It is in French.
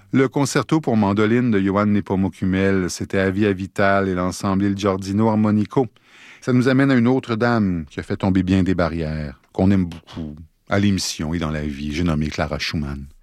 Le concerto pour mandoline de Johann Nepomuk-Hummel, c'était Avia Vital et l'ensemble Il Giardino Armonico. Ça nous amène à une autre dame qui a fait tomber bien des barrières, qu'on aime beaucoup, à l'émission et dans la vie. J'ai nommé Clara Schumann.